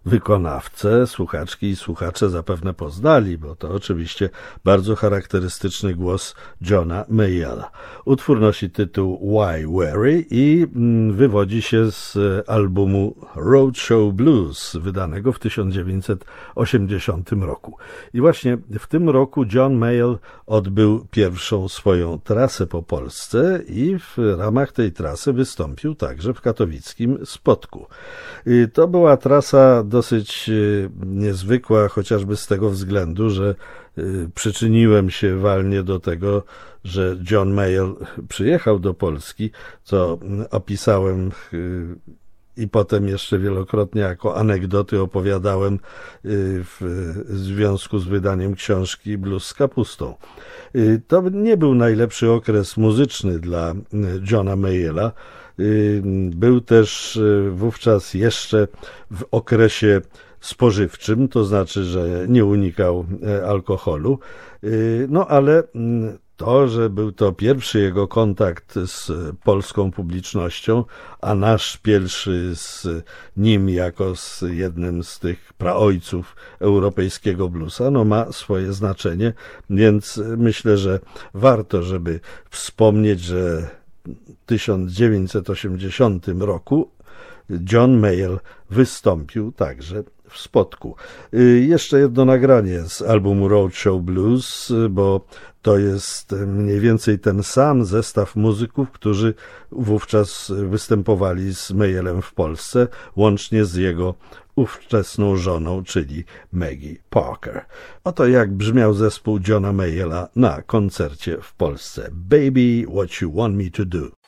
wykonawcę słuchaczki i słuchacze zapewne poznali, bo to oczywiście bardzo charakterystyczny głos Johna Mayalla. Utwór nosi tytuł Why Worry i wywodzi się z albumu Roadshow Blues, wydanego w 1980 roku. I właśnie w tym roku John Mayall odbył pierwszą swoją trasę po Polsce i w ramach tej trasy wystąpił także w katowickim Spodku. To była trasa dosyć niezwykła, chociażby z tego względu, że przyczyniłem się walnie do tego, że John Mayall przyjechał do Polski, co opisałem i potem jeszcze wielokrotnie jako anegdoty opowiadałem w związku z wydaniem książki Blues z kapustą. To nie był najlepszy okres muzyczny dla Johna Mayalla. Był też wówczas jeszcze w okresie spożywczym, to znaczy, że nie unikał alkoholu, no ale to, że był to pierwszy jego kontakt z polską publicznością, a nasz pierwszy z nim jako z jednym z tych praojców europejskiego bluesa, no ma swoje znaczenie, więc myślę, że warto, żeby wspomnieć, że w 1980 roku John Mayall wystąpił także w Spodku. Jeszcze jedno nagranie z albumu Roadshow Blues, bo to jest mniej więcej ten sam zestaw muzyków, którzy wówczas występowali z Mayallem w Polsce, łącznie z jego ówczesną żoną, czyli Maggie Parker. Oto jak brzmiał zespół Johna Mayalla na koncercie w Polsce. Baby, what you want me to do.